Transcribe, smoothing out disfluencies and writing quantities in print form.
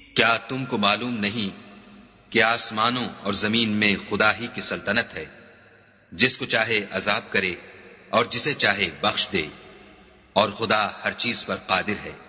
क्या तुमको मालूम नहीं कि आसमानों और जमीन में खुदा ही की सल्तनत है, जिसको चाहे अजाब करे और जिसे चाहे बख्श दे, और खुदा हर चीज पर कादिर है।